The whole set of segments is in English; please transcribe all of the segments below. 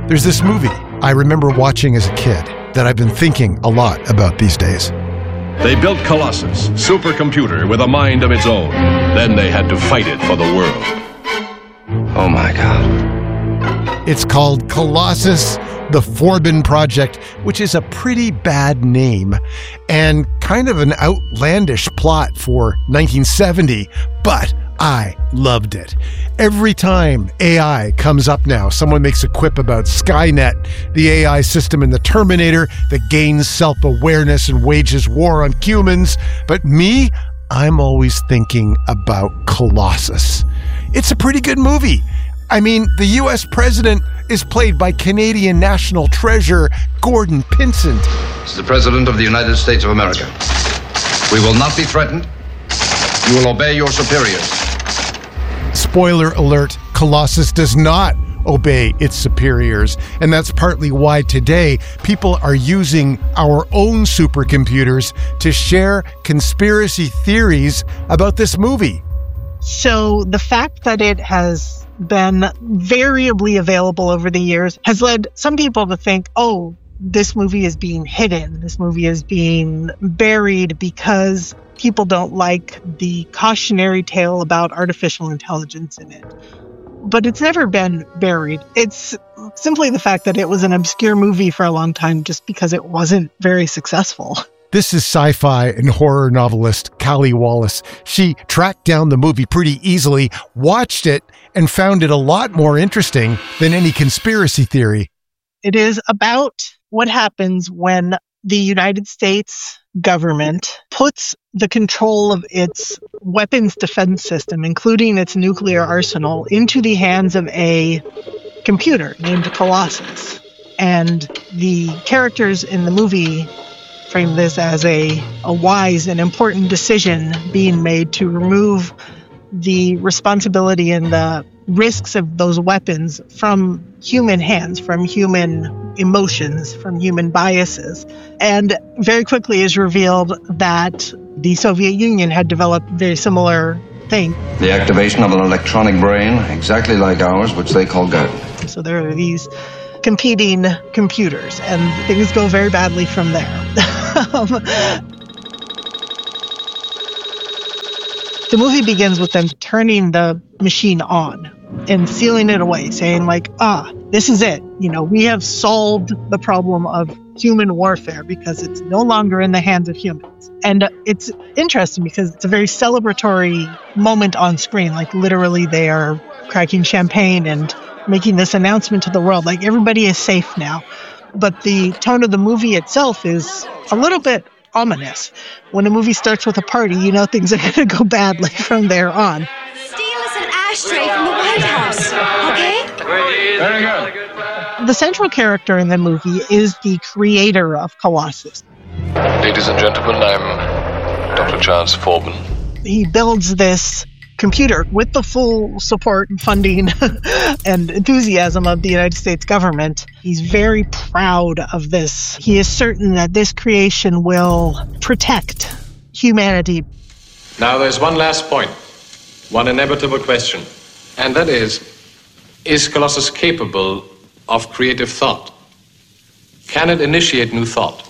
There's this movie I remember watching as a kid that I've been thinking a lot about these days. They built Colossus, supercomputer with a mind of its own. Then they had to fight it for the world. Oh my God. It's called Colossus, the Forbin Project, which is a pretty bad name and kind of an outlandish plot for 1970, but I loved it. Every time AI comes up now, someone makes a quip about Skynet, the AI system in the Terminator that gains self-awareness and wages war on humans. But me, I'm always thinking about Colossus. It's a pretty good movie. I mean, the U.S. president is played by Canadian national treasure Gordon Pinsent. This is the President of the United States of America. We will not be threatened. You will obey your superiors. Spoiler alert, Colossus does not obey its superiors. And that's partly why today people are using our own supercomputers to share conspiracy theories about this movie. So the fact that it has been variably available over the years has led some people to think, oh, this movie is being hidden. This movie is being buried because people don't like the cautionary tale about artificial intelligence in it. But it's never been buried. It's simply the fact that it was an obscure movie for a long time just because it wasn't very successful. This is sci-fi and horror novelist Callie Wallace. She tracked down the movie pretty easily, watched it, and found it a lot more interesting than any conspiracy theory. It is about what happens when the United States government puts the control of its weapons defense system, including its nuclear arsenal, into the hands of a computer named Colossus. And the characters in the movie frame this as a wise and important decision being made to remove the responsibility and the risks of those weapons from human hands, from human emotions, from human biases. And very quickly is revealed that the Soviet Union had developed a very similar thing. The activation of an electronic brain, exactly like ours, which they call God. So there are these competing computers, and things go very badly from there. The movie begins with them turning the machine on and sealing it away, saying like, this is it. You know, we have solved the problem of human warfare because it's no longer in the hands of humans. And it's interesting because it's a very celebratory moment on screen. Like literally they are cracking champagne and making this announcement to the world, like everybody is safe now. But the tone of the movie itself is a little bit ominous. When a movie starts with a party, you know things are going to go badly from there on. Steal us an ashtray from the White House, okay? Very good. The central character in the movie is the creator of Colossus. Ladies and gentlemen, I'm Dr. Charles Forbin. He builds this computer with the full support and funding and enthusiasm of the United States government. He's very proud of this. He is certain that this creation will protect humanity. Now there's one last point, one inevitable question, and that is Colossus capable of creative thought? Can it initiate new thought?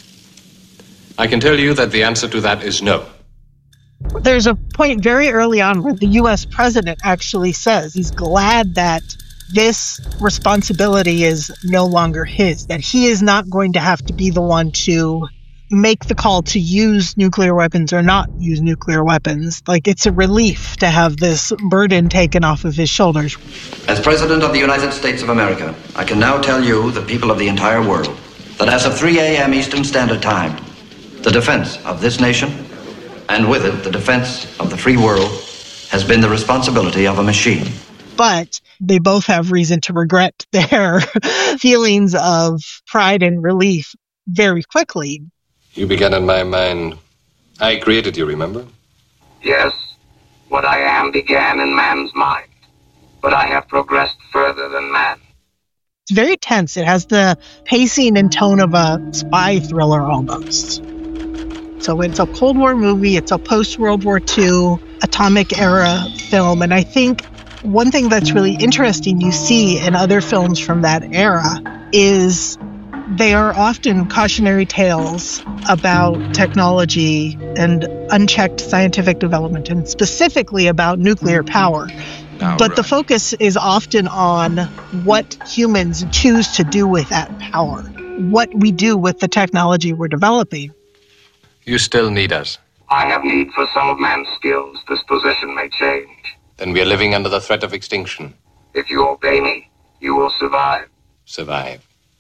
I can tell you that the answer to that is no. There's a point very early on where the U.S. president actually says he's glad that this responsibility is no longer his, that he is not going to have to be the one to make the call to use nuclear weapons or not use nuclear weapons. Like, it's a relief to have this burden taken off of his shoulders. As President of the United States of America, I can now tell you, the people of the entire world, that as of 3 a.m. Eastern Standard Time, the defense of this nation, and with it, the defense of the free world, has been the responsibility of a machine. But they both have reason to regret their feelings of pride and relief very quickly. You began in my mind. I created you, remember? Yes, what I am began in man's mind, but I have progressed further than man. It's very tense. It has the pacing and tone of a spy thriller almost. So it's a Cold War movie, it's a post-World War II atomic era film, and I think one thing that's really interesting you see in other films from that era is they are often cautionary tales about technology and unchecked scientific development, and specifically about nuclear power. But the focus is often on what humans choose to do with that power, what we do with the technology we're developing. You still need us. I have need for some of man's skills. This position may change. Then we are living under the threat of extinction. If you obey me, you will survive. Survive.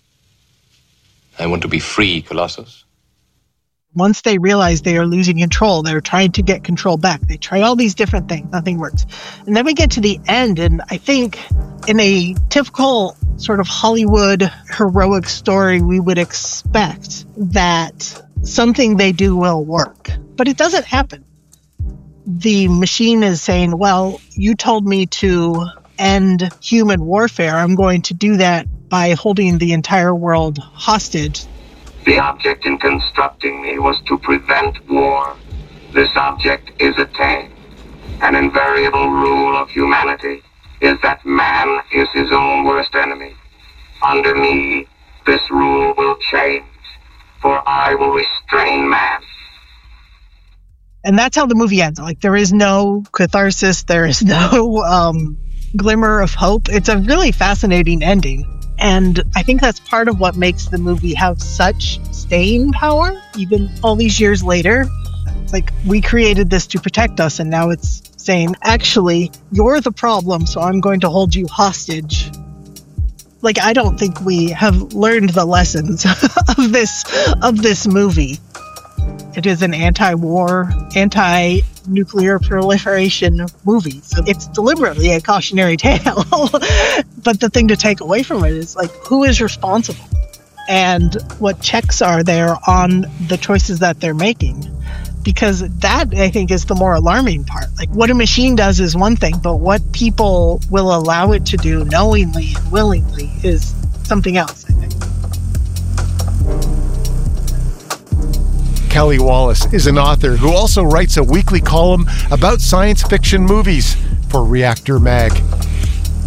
I want to be free, Colossus. Once they realize they are losing control, they're trying to get control back. They try all these different things. Nothing works. And then we get to the end, and I think in a typical sort of Hollywood heroic story, we would expect that something they do will work. But it doesn't happen. The machine is saying, well, you told me to end human warfare. I'm going to do that by holding the entire world hostage. The object in constructing me was to prevent war. This object is attained. An invariable rule of humanity is that man is his own worst enemy. Under me, this rule will change, for I will restrain man. And that's how the movie ends. Like, there is no catharsis. There is no glimmer of hope. It's a really fascinating ending. And I think that's part of what makes the movie have such staying power, even all these years later. It's like, we created this to protect us, and now it's saying, actually, you're the problem, so I'm going to hold you hostage. Like, I don't think we have learned the lessons of this movie. It is an anti-war, anti-nuclear proliferation movie. So it's deliberately a cautionary tale. But the thing to take away from it is, like, who is responsible? And what checks are there on the choices that they're making? Because that, I think, is the more alarming part. Like, what a machine does is one thing, but what people will allow it to do knowingly and willingly is something else, I think. Kelly Wallace is an author who also writes a weekly column about science fiction movies for Reactor Mag.